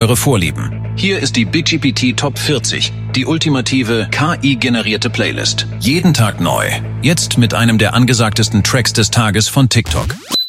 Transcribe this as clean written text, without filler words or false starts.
eure Vorlieben. Hier ist die BigGPT Top 40, die ultimative KI-generierte Playlist. Jeden Tag neu. Jetzt mit einem der angesagtesten Tracks des Tages von TikTok.